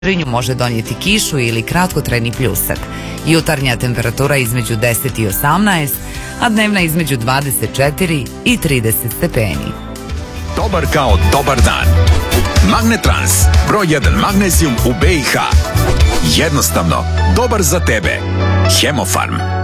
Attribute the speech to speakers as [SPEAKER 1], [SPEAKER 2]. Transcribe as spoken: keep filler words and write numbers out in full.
[SPEAKER 1] Rinju može donijeti kišu ili kratkotrajni pljusak. Jutarnja temperatura između deset i osamnaest, a dnevna između dvadeset četiri i trideset stepeni.
[SPEAKER 2] Dobar kao dobar dan. Magnetrans, broj jedan magnezijum u B i H. Jednostavno, dobar za tebe. Hemofarm.